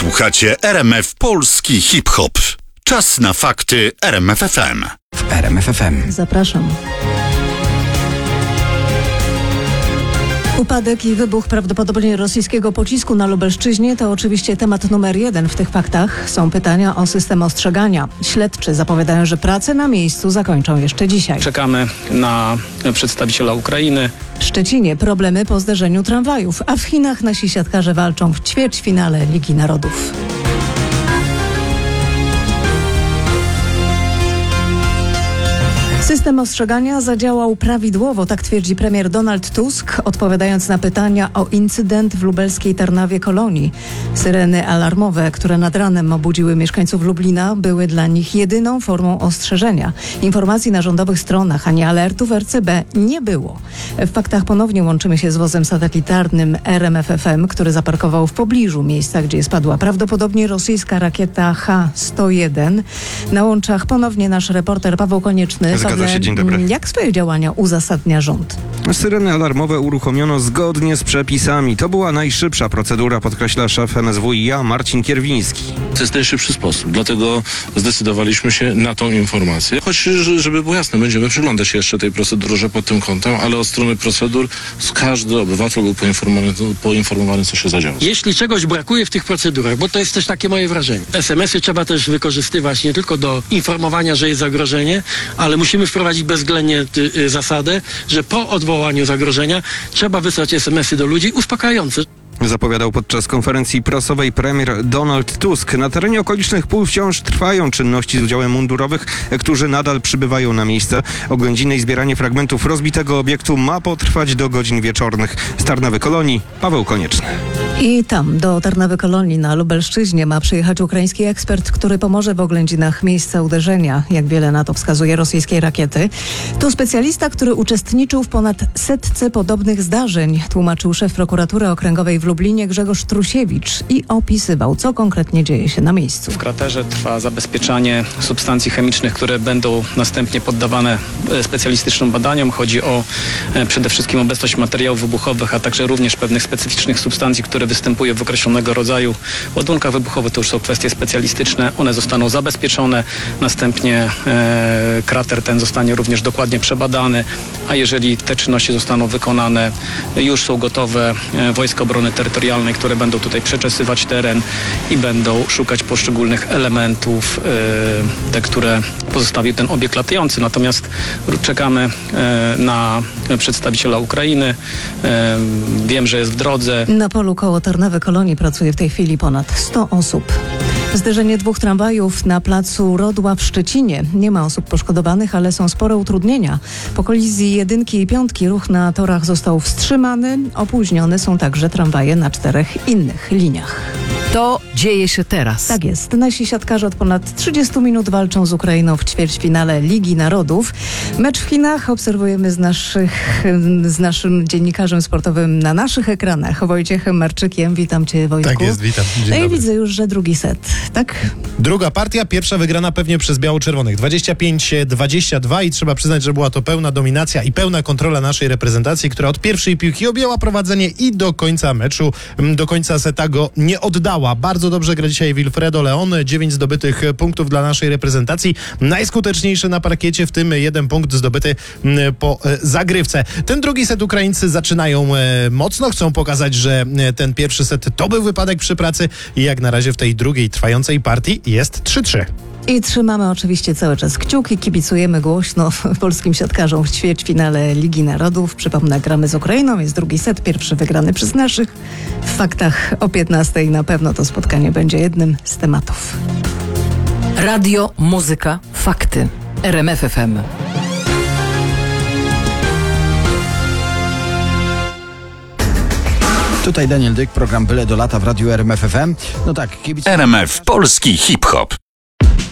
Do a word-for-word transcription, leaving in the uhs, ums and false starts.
Słuchacie R M F Polski Hip-Hop. Czas na fakty R M F F M. W R M F F M. Zapraszam. Upadek i wybuch prawdopodobnie rosyjskiego pocisku na Lubelszczyźnie to oczywiście temat numer jeden w tych faktach. Są pytania o system ostrzegania. Śledczy zapowiadają, że prace na miejscu zakończą jeszcze dzisiaj. Czekamy na przedstawiciela Ukrainy. W Szczecinie problemy po zderzeniu tramwajów, a w Chinach nasi siatkarze walczą w ćwierćfinale Ligi Narodów. System ostrzegania zadziałał prawidłowo, tak twierdzi premier Donald Tusk, odpowiadając na pytania o incydent w lubelskiej Tarnawie Kolonii. Syreny alarmowe, które nad ranem obudziły mieszkańców Lublina, były dla nich jedyną formą ostrzeżenia. Informacji na rządowych stronach ani alertów R C B nie było. W faktach ponownie łączymy się z wozem satelitarnym R M F F M, który zaparkował w pobliżu miejsca, gdzie spadła prawdopodobnie rosyjska rakieta H sto jeden. Na łączach ponownie nasz reporter Paweł Konieczny. Zgadza się, dzień dobry. Jak swoje działania uzasadnia rząd? Syreny alarmowe uruchomiono zgodnie z przepisami. To była najszybsza procedura, podkreśla szef M S W i A Marcin Kierwiński. To jest najszybszy sposób, dlatego zdecydowaliśmy się na tą informację. Choć, żeby było jasne, będziemy przyglądać się jeszcze tej procedurze pod tym kątem, ale od strony procedur każdy obywatel był poinformowany, poinformowany co się zadziało. Jeśli czegoś brakuje w tych procedurach, bo to jest też takie moje wrażenie. es em esy trzeba też wykorzystywać nie tylko do informowania, że jest zagrożenie, ale musimy wprowadzić bezwzględnie y, zasadę, że po odwołaniu zagrożenia trzeba wysłać es em esy do ludzi uspokajające. Zapowiadał podczas konferencji prasowej premier Donald Tusk. Na terenie okolicznych pól wciąż trwają czynności z udziałem mundurowych, którzy nadal przybywają na miejsce. Oględziny i zbieranie fragmentów rozbitego obiektu ma potrwać do godzin wieczornych. Z Tarnawy Kolonii Paweł Konieczny. I tam, do Tarnawy Kolonii na Lubelszczyźnie ma przyjechać ukraiński ekspert, który pomoże w oględzinach miejsca uderzenia, jak wiele na to wskazuje, rosyjskiej rakiety. To specjalista, który uczestniczył w ponad setce podobnych zdarzeń, tłumaczył szef prokuratury okręgowej w Lublinie Grzegorz Trusiewicz i opisywał, co konkretnie dzieje się na miejscu. W kraterze trwa zabezpieczanie substancji chemicznych, które będą następnie poddawane specjalistycznym badaniom. Chodzi o e, przede wszystkim obecność materiałów wybuchowych, a także również pewnych specyficznych substancji, które występują w określonego rodzaju ładunkach wybuchowych. To już są kwestie specjalistyczne. One zostaną zabezpieczone. Następnie e, krater ten zostanie również dokładnie przebadany, a jeżeli te czynności zostaną wykonane, już są gotowe e, Wojska Obrony Terytorialnej, które będą tutaj przeczesywać teren i będą szukać poszczególnych elementów, e, te, które pozostawił ten obiekt latający. Natomiast czekamy e, na przedstawiciela Ukrainy. E, wiem, że jest w drodze. Na polu koło Tarnawy Kolonii pracuje w tej chwili ponad sto osób. Zderzenie dwóch tramwajów na placu Rodła w Szczecinie. Nie ma osób poszkodowanych, ale są spore utrudnienia. Po kolizji jedynki i piątki ruch na torach został wstrzymany. Opóźnione są także tramwaje na czterech innych liniach. To dzieje się teraz. Tak jest. Nasi siatkarze od ponad trzydziestu minut walczą z Ukrainą w ćwierćfinale Ligi Narodów. Mecz w Chinach obserwujemy z, naszych, z naszym dziennikarzem sportowym na naszych ekranach, Wojciechem Marczykiem. Witam cię, Wojtku. Tak jest, witam. Dzień No i dobry. widzę już, że drugi set, tak? Druga partia, pierwsza wygrana pewnie przez biało-czerwonych. dwadzieścia pięć dwadzieścia dwa i trzeba przyznać, że była to pełna dominacja i pełna kontrola naszej reprezentacji, która od pierwszej piłki objęła prowadzenie i do końca meczu, do końca seta go nie oddała. Bardzo dobrze gra dzisiaj Wilfredo Leon. Dziewięć zdobytych punktów dla naszej reprezentacji. Najskuteczniejszy na parkiecie, w tym jeden punkt zdobyty po zagrywce. Ten drugi set Ukraińcy zaczynają mocno. Chcą pokazać, że ten pierwszy set to był wypadek przy pracy i jak na razie w tej drugiej trwającej partii jest trzy trzy. I trzymamy oczywiście cały czas kciuki, kibicujemy głośno polskim siatkarzom w ćwierćfinale Ligi Narodów. Przypomnę, gramy z Ukrainą, jest drugi set, pierwszy wygrany przez naszych. W faktach o piętnastej na pewno to spotkanie będzie jednym z tematów. Radio, muzyka, fakty. R M F F M. Tutaj Daniel Dyk, program Byle do lata w Radiu R M F F M. No tak, kibic... R M F Polski Hip-Hop.